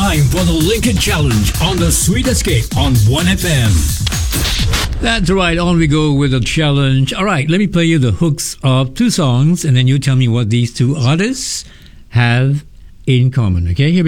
time for the Lincoln Challenge on the Sweet Escape on 1FM. That's right. On we go with the challenge. All right, let me play you the hooks of two songs, and then you tell me what these two artists have in common. Okay, here we go.